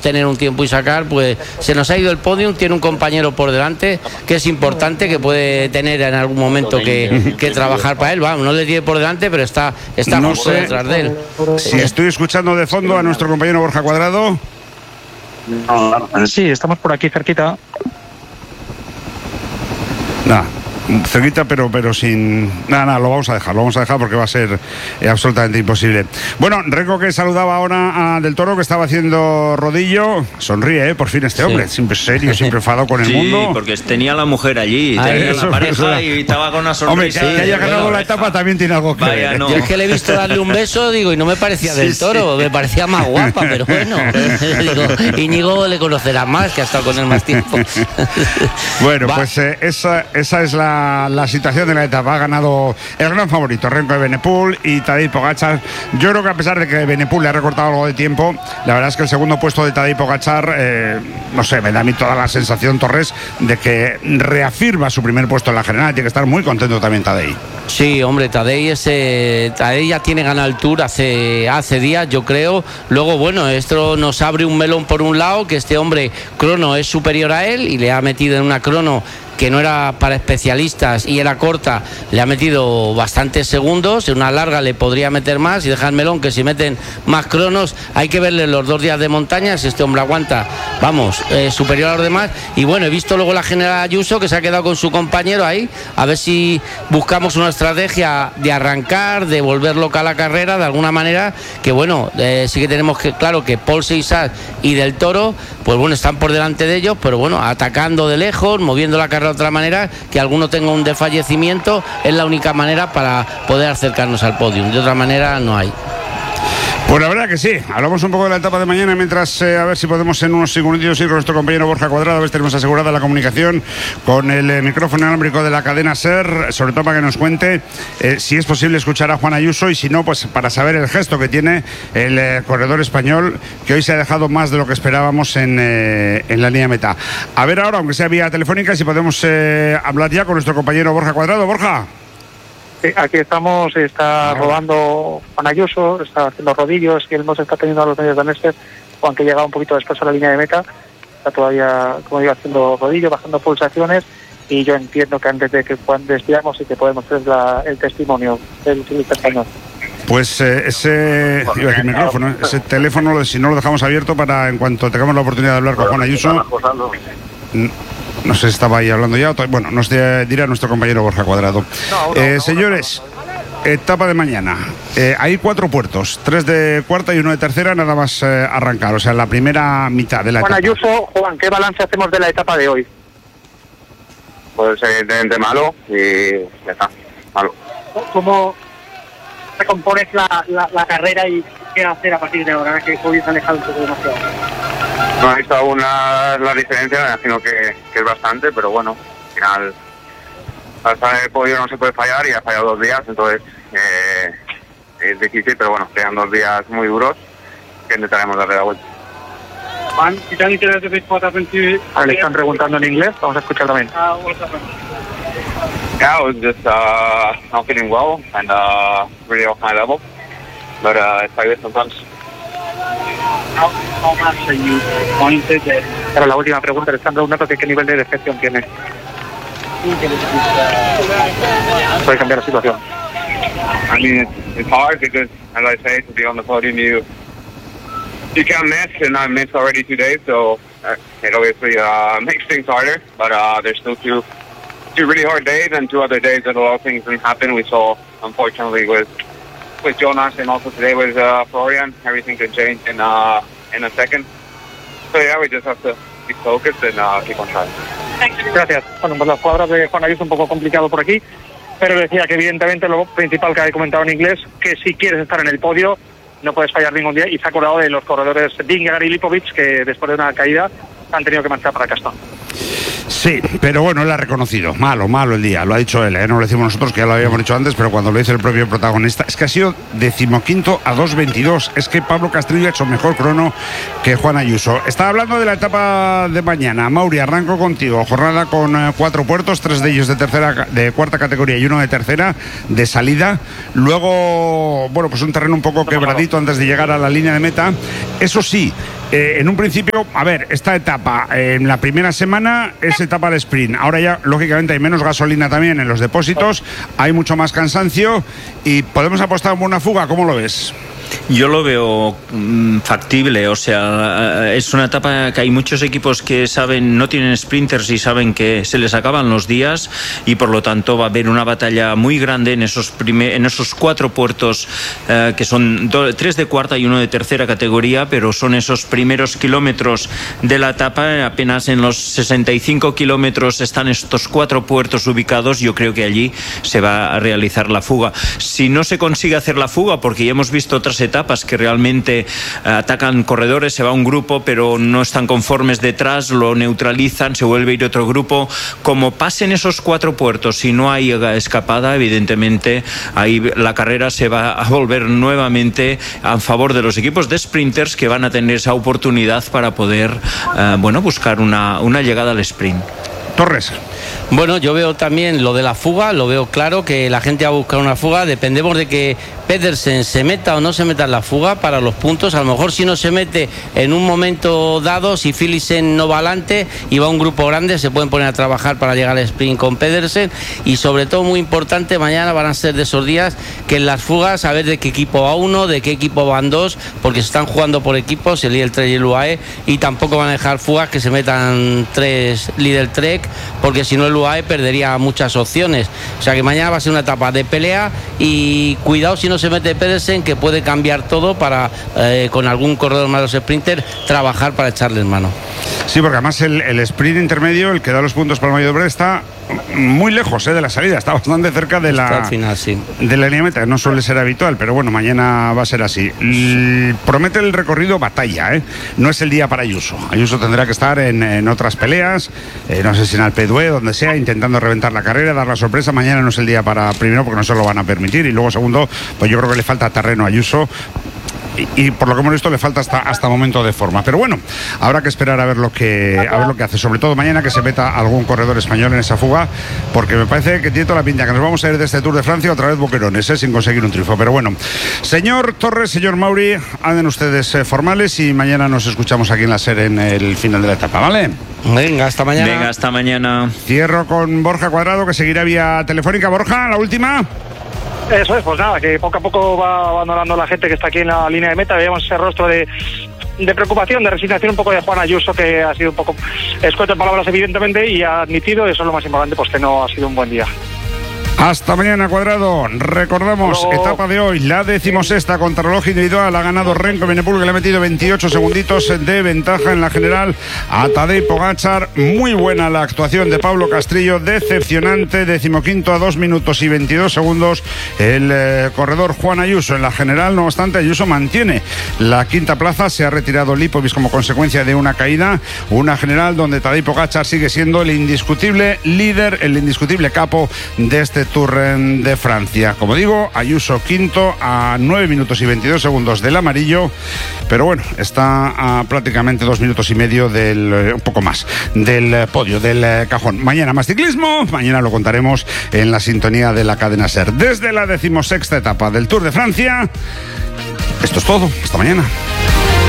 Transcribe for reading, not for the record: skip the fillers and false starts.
tener un tiempo y sacar, pues se nos ha ido el podium, tiene un compañero por delante que es importante, que puede tener en algún momento que trabajar para él. Vamos, no le tiene por delante, pero está no justo sé detrás de él. si estoy escuchando de fondo a nuestro compañero Borja Cuadrado. Sí, estamos por aquí cerquita. Nada, cerquita, pero sin... Nada, lo vamos a dejar porque va a ser absolutamente imposible. Bueno, Renko, que saludaba ahora a Del Toro, que estaba haciendo rodillo. Sonríe, por fin este hombre, siempre serio, siempre enfadado con el mundo. Sí, porque tenía la mujer allí, tenía la pareja y estaba con una sonrisa. Hombre, que haya ganado la etapa también tiene algo que ver. Yo es que le he visto darle un beso, digo, y no me parecía Del Toro, me parecía más guapa, pero bueno, digo, Íñigo le conocerá más, que ha estado con él más tiempo. Bueno, pues esa es la situación de la etapa. Ha ganado el gran favorito, Remco Evenepoel y Tadej Pogačar. Yo creo que a pesar de que Evenepoel le ha recortado algo de tiempo, la verdad es que el segundo puesto de Tadej Pogačar, no sé, me da a mí toda la sensación, Torres, de que reafirma su primer puesto en la general. Tiene que estar muy contento también Tadej. Sí, hombre, Tadej ya tiene ganado el Tour hace días, yo creo. Luego, bueno, esto nos abre un melón por un lado, que este hombre crono es superior a él y le ha metido en una crono que no era para especialistas y era corta, le ha metido bastantes segundos. En una larga le podría meter más, y deja el melón que si meten más cronos hay que verle los 2 días de montaña, si este hombre aguanta, vamos, superior a los demás. Y bueno, he visto luego la general Ayuso, que se ha quedado con su compañero ahí, a ver si buscamos una estrategia de arrancar, de volver loca a la carrera de alguna manera, que bueno, sí que tenemos claro que Paul Seissat y Del Toro, pues bueno, están por delante de ellos, pero bueno, atacando de lejos, moviendo la carrera de otra manera, que alguno tenga un desfallecimiento, es la única manera para poder acercarnos al podio, de otra manera no hay. Pues la verdad que sí. Hablamos un poco de la etapa de mañana, mientras a ver si podemos en unos segunditos ir con nuestro compañero Borja Cuadrado, a ver si tenemos asegurada la comunicación con el micrófono inalámbrico de la cadena SER, sobre todo para que nos cuente si es posible escuchar a Juan Ayuso, y si no, pues para saber el gesto que tiene el corredor español, que hoy se ha dejado más de lo que esperábamos en la línea de meta. A ver ahora, aunque sea vía telefónica, si podemos hablar ya con nuestro compañero Borja Cuadrado. Borja. Aquí estamos, está rodando Juan Ayuso, está haciendo rodillos y él nos está teniendo a los medios de Nester, aunque llega un poquito después a la línea de meta, está todavía, como digo, haciendo rodillos, bajando pulsaciones, y yo entiendo que antes de que Juan despidamos y que podemos hacer el testimonio del ciclista español. Pues ese teléfono, si no lo dejamos abierto para en cuanto tengamos la oportunidad de hablar con Juan Ayuso. No sé si estaba ahí hablando ya. Bueno, nos dirá nuestro compañero Borja Cuadrado. Señores, etapa de mañana. Hay 4 puertos, 3 de cuarta y 1 de tercera, nada más arrancar. O sea, la primera mitad de la etapa. Juan Ayuso, Juan, ¿qué balance hacemos de la etapa de hoy? Pues evidentemente malo y ya está, malo. ¿Cómo recompones la carrera y qué hacer a partir de ahora, que hoy se ha alejado un poco demasiado? No he visto aún la diferencia, me imagino que es bastante, pero bueno, al final hasta el podio no se puede fallar y ha fallado 2 días, entonces es difícil, pero bueno, quedan 2 días muy duros que intentaremos darle la vuelta. Juan, le están preguntando en inglés, vamos a escuchar también. Yeah, I was just not feeling well and really off my level, but it's like this sometimes. Pero la última pregunta, le están preguntando qué nivel de decepción tiene. Puede cambiar la situación. I mean, it's hard because, as I say, to be on the podium, you can't miss, and I missed already 2 days, so it obviously makes things harder. But there's still two really hard days, and 2 other days that a lot of things didn't happen. We saw, unfortunately, with Jonas and also today with Florian, everything could change in a second. So yeah, we just have to be focused and keep on trying. Gracias. Bueno, pues las palabras de Juan Ayuso un poco complicado por aquí, pero decía que evidentemente lo principal que había comentado en inglés, que si quieres estar en el podio no puedes fallar ningún día, y se ha acordado de los corredores Vingegaard y Lipovic, que después de una caída han tenido que marchar para Castón. Sí, pero bueno, él ha reconocido. Malo el día, lo ha dicho él, no lo decimos nosotros, que ya lo habíamos dicho antes, pero cuando lo dice el propio protagonista, es que ha sido 15º a 2:22. Es que Pablo Castrillo ha hecho mejor crono que Juan Ayuso. Estaba hablando de la etapa de mañana. Mauri, arranco contigo. Jornada con 4 puertos, 3 de ellos de cuarta categoría y 1 de tercera de salida. Luego, bueno, pues un terreno un poco quebradito antes de llegar a la línea de meta. Eso sí, En un principio, a ver, esta etapa, en la primera semana es etapa de sprint. Ahora ya, lógicamente, hay menos gasolina también en los depósitos, hay mucho más cansancio y podemos apostar por una fuga. ¿Cómo lo ves? Yo lo veo factible, o sea, es una etapa que hay muchos equipos que saben, no tienen sprinters y saben que se les acaban los días y por lo tanto va a haber una batalla muy grande en esos 4 puertos que son 3 de cuarta y 1 de tercera categoría, pero son esos primeros kilómetros de la etapa, apenas en los 65 kilómetros están estos 4 puertos ubicados. Yo creo que allí se va a realizar la fuga. Si no se consigue hacer la fuga, porque ya hemos visto otras etapas que realmente atacan corredores, se va un grupo pero no están conformes detrás, lo neutralizan, se vuelve a ir otro grupo. Como pasen esos 4 puertos y no hay escapada, evidentemente ahí la carrera se va a volver nuevamente a favor de los equipos de sprinters, que van a tener esa oportunidad para poder buscar una llegada al sprint. Torres. Bueno, yo veo también lo de la fuga, lo veo claro, que la gente va a buscar una fuga. Dependemos de que Pedersen se meta o no se meta en la fuga para los puntos. A lo mejor si no se mete en un momento dado, si Philipsen no va adelante y va un grupo grande, se pueden poner a trabajar para llegar al sprint con Pedersen. Y sobre todo, muy importante, mañana van a ser de esos días que en las fugas, a ver de qué equipo va uno, de qué equipo van dos, porque se están jugando por equipos, el Lidl Trek y el UAE, y tampoco van a dejar fugas que se metan 3 Lidl Trek, porque si no el UAE perdería muchas opciones. O sea que mañana va a ser una etapa de pelea y cuidado si no se mete Pedersen, que puede cambiar todo para con algún corredor más de los sprinters trabajar para echarles mano. Sí, porque además el sprint intermedio, el que da los puntos para el Mayo de Brest, está muy lejos de la salida, está bastante cerca de la final, sí, de la línea meta. No suele ser habitual, pero bueno, mañana va a ser así. Promete el recorrido batalla, ¿eh? No es el día para Ayuso. Ayuso tendrá que estar en otras peleas, no sé si en Alpe d'Huez, donde sea, intentando reventar la carrera, dar la sorpresa. Mañana no es el día para, primero, porque no se lo van a permitir, y luego, segundo, pues yo creo que le falta terreno a Ayuso. Y por lo que hemos visto le falta hasta momento de forma, pero bueno, habrá que esperar a ver lo que hace, sobre todo mañana, que se meta algún corredor español en esa fuga, porque me parece que tiene toda la pinta que nos vamos a ir de este Tour de Francia otra vez boquerones, sin conseguir un triunfo. Pero bueno, señor Torres, señor Mauri, anden ustedes formales y mañana nos escuchamos aquí en la SER en el final de la etapa, ¿vale? Venga, hasta mañana. Venga, hasta mañana. Cierro con Borja Cuadrado, que seguirá vía telefónica. Borja, la última. Eso es, pues nada, que poco a poco va abandonando la gente que está aquí en la línea de meta. Veíamos ese rostro de preocupación, de resignación un poco de Juan Ayuso, que ha sido un poco escueto en palabras evidentemente, y ha admitido, eso es lo más importante, pues que no ha sido un buen día. Hasta mañana, Cuadrado. Recordamos, etapa de hoy, la 16ª contrarreloj individual. Ha ganado Remco Evenepoel, que le ha metido 28 segunditos de ventaja en la general a Tadej Pogačar. Muy buena la actuación de Pablo Castrillo, decepcionante. 15º a 2 minutos y 22 segundos el corredor Juan Ayuso en la general. No obstante, Ayuso mantiene la 5ª plaza. Se ha retirado Lipovic como consecuencia de una caída. Una general donde Tadej Pogačar sigue siendo el indiscutible líder, el indiscutible capo de este Tour de Francia. Como digo, Ayuso quinto a 9 minutos y 22 segundos del amarillo, pero bueno, está a prácticamente 2 minutos y medio un poco más, del podio, del cajón. Mañana más ciclismo, mañana lo contaremos en la sintonía de la cadena SER. Desde la 16ª etapa del Tour de Francia, esto es todo. Hasta mañana.